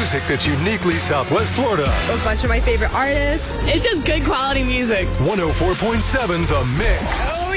music that's uniquely Southwest Florida. A bunch of my favorite artists. It's just good quality music. 104.7 The Mix. Oh,